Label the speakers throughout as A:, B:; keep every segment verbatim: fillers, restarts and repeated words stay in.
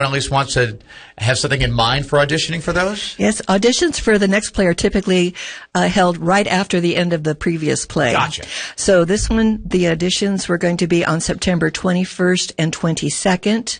A: at least wants to have something in mind for auditioning for those?
B: Yes, auditions for the next play are typically uh, held right after the end of the previous play.
A: Gotcha.
B: So this one, the auditions were going to be on September twenty-first and twenty-second.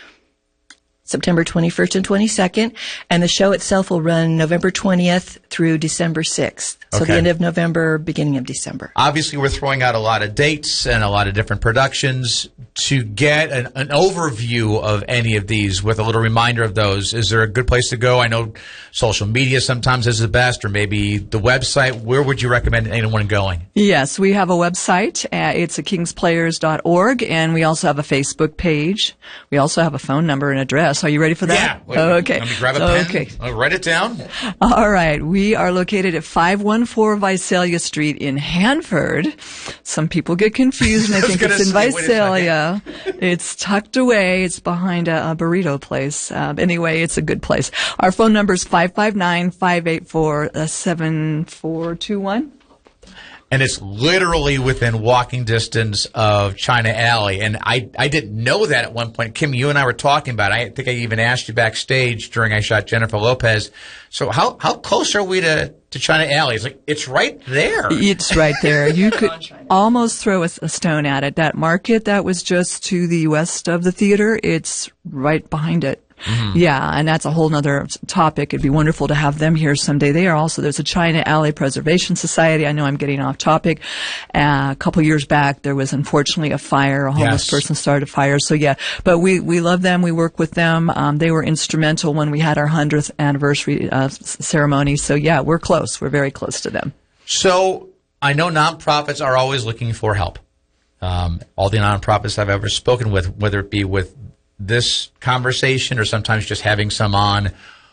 B: September twenty-first and twenty-second, and the show itself will run November twentieth through December sixth. So
A: Okay.
B: the end of November, beginning of December.
A: Obviously, we're throwing out a lot of dates and a lot of different productions. To get an, an overview of any of these with a little reminder of those, is there a good place to go? I know social media sometimes is the best, or maybe the website. Where would you recommend anyone going?
C: Yes, we have a website. Uh, it's at kings players dot org, and we also have a Facebook page. We also have a phone number and address. Are you ready for that?
A: Yeah. Wait,
C: okay.
A: Let me grab a pen.
C: Okay.
A: I'll write it down.
C: All right. We are located at five one four Visalia Street in Hanford. Some people get confused and they
A: I was
C: think it's in
A: gonna say, wait a
C: Visalia. It's tucked away. It's behind a, a burrito place. Uh, anyway, it's a good place. Our phone number is five five nine, five eight four, seven four two one.
A: And it's literally within walking distance of China Alley. And I, I didn't know that at one point. Kim, you and I were talking about it. I think I even asked you backstage during I shot Jennifer Lopez. So how, how close are we to, to China Alley? It's like, it's right there.
C: It's right there. You could almost throw a, a stone at it. That market that was just to the west of the theater, it's right behind it. Mm-hmm. Yeah, and that's a whole nother topic. It'd be wonderful to have them here someday. They are also, there's a China Alley Preservation Society. I know I'm getting off topic. Uh, a couple years back, there was unfortunately a fire. A homeless
A: Yes.
C: person started a fire. So yeah, but we, we love them. We work with them. Um, they were instrumental when we had our hundredth anniversary uh, ceremony. So yeah, we're close. We're very close to them.
A: So I know nonprofits are always looking for help. Um, all the nonprofits I've ever spoken with, whether it be with this conversation or sometimes just having some on,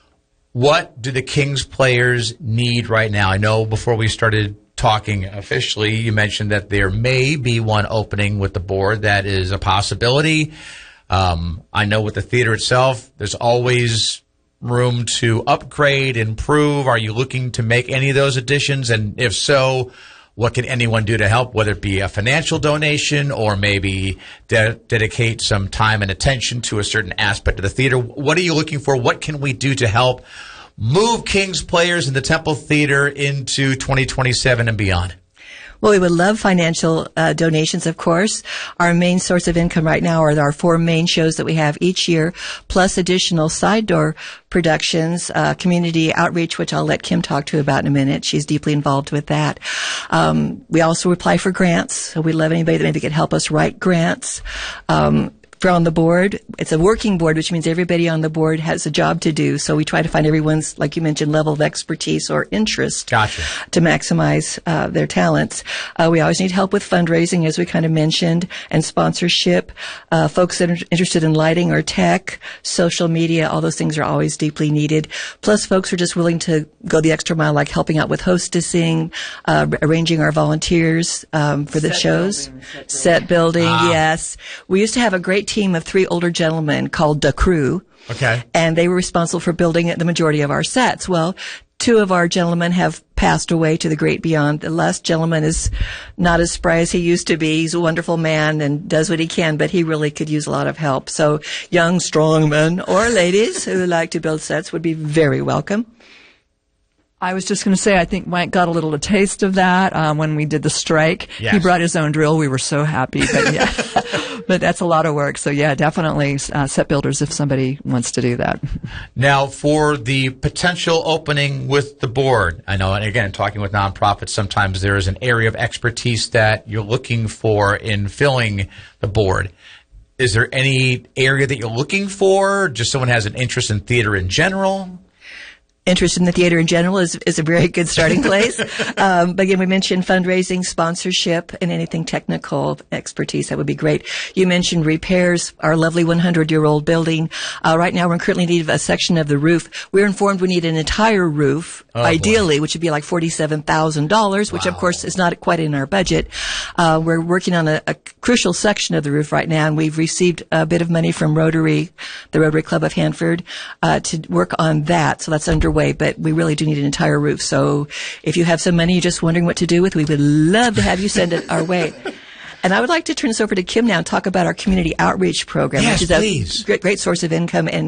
A: what do the Kings players need right now? I know before we started talking officially, you mentioned that there may be one opening with the board. That is a possibility. Um, I know with the theater itself, there's always room to upgrade, improve. Are you looking to make any of those additions? And if so, what can anyone do to help, whether it be a financial donation or maybe de- dedicate some time and attention to a certain aspect of the theater? What are you looking for? What can we do to help move Kings players in the Temple Theater into twenty twenty-seven and beyond?
B: Well, we would love financial uh, donations, of course. Our main source of income right now are our four main shows that we have each year, plus additional side door productions, uh, community outreach, which I'll let Kim talk to you about in a minute. She's deeply involved with that. Um, we also apply for grants, so we'd love anybody that maybe could help us write grants. Um, For on the board, it's a working board, which means everybody on the board has a job to do. So we try to find everyone's, like you mentioned, level of expertise or interest
A: Gotcha.
B: to maximize uh, their talents. Uh, we always need help with fundraising, as we kind of mentioned, and sponsorship. Uh, folks that are interested in lighting or tech, social media, all those things are always deeply needed. Plus, folks are just willing to go the extra mile, like helping out with hostessing, uh, arranging our volunteers um, for the
C: Set
B: shows.
C: building, set building.
B: Set building,
A: Ah.
B: yes. We used to have a great team of three older gentlemen called the Crew.
A: Okay.
B: And they were responsible for building the majority of our sets. Well, two of our gentlemen have passed away to the great beyond. The last gentleman is not as spry as he used to be. He's a wonderful man and does what he can, but he really could use a lot of help. So young, strong men or ladies who like to build sets would be very welcome.
C: I was just going to say, I think Mike got a little a taste of that um, when we did the strike.
A: Yes.
C: He brought his own drill. We were so happy. But yeah, but that's a lot of work. So yeah, definitely uh, set builders if somebody wants to do that.
A: Now, for the potential opening with the board, I know, and again, talking with nonprofits, sometimes there is an area of expertise that you're looking for in filling the board. Is there any area that you're looking for? Just someone has an interest in theater in general?
B: Interest in the theater in general is, is a very good starting place. um, but again, we mentioned fundraising, sponsorship, and anything technical expertise. That would be great. You mentioned repairs, our lovely hundred-year-old building. Uh, right now, we're currently in need of a section of the roof. We're informed we need an entire roof,
A: oh,
B: ideally,
A: boy.
B: which would be like forty-seven thousand dollars, which,
A: Wow.
B: of course, is not quite in our budget. Uh, we're working on a, a crucial section of the roof right now, and we've received a bit of money from Rotary, the Rotary Club of Hanford, uh, to work on that. So that's underway. But we really do need an entire roof. So if you have some money you're just wondering what to do with, we would love to have you send it our way. And I would like to turn this over to Kim now and talk about our community outreach program,
A: Yes,
B: which is
A: please.
B: a great, great source of income and